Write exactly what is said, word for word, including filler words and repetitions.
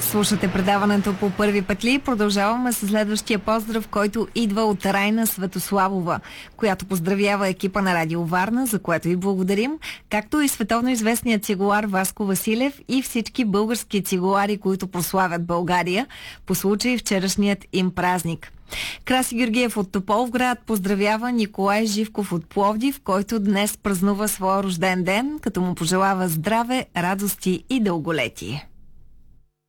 Слушате предаването по първи петли. Продължаваме с следващия поздрав, който идва от Райна Светославова, която поздравява екипа на Радио Варна, за което и благодарим, както и световно известният цигулар Васко Василев и всички български цигулари, които прославят България по случай вчерашният им празник. Краси Георгиев от Тополовград поздравява Николай Живков от Пловдив, който днес празнува своя рожден ден, като му пожелава здраве, радости и дълголетие.